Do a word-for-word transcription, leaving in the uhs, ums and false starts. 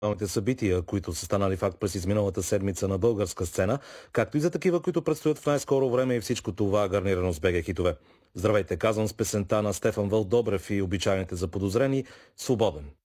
Актуалните събития, които са станали факт през изминалата седмица на българска сцена, както и за такива, които предстоят в най-скоро време и всичко това гарнирано с БГ хитове. Здравейте, казвам с песента на Стефан Вълдобрев и обичайните заподозрени "Свободен".